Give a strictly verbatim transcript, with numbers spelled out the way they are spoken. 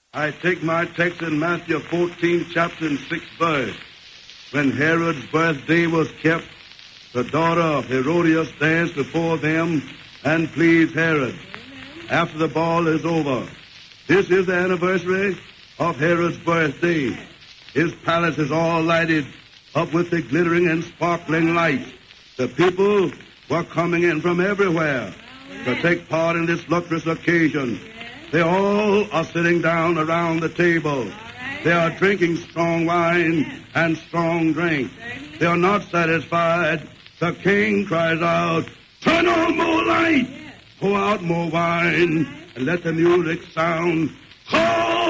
I take my text in Matthew fourteen, chapter and sixth verse. When Herod's birthday was kept, the daughter of Herodias danced before them and pleased Herod. After the ball is over, this is the anniversary of Herod's birthday. His palace is all lighted up with the glittering and sparkling lights. The people were coming in from everywhere to take part in this lucrative occasion. They all are sitting down around the table. They are drinking strong wine and strong drink. They are not satisfied. The king cries out, "Turn on more light, pour out more wine, and let the music sound. Call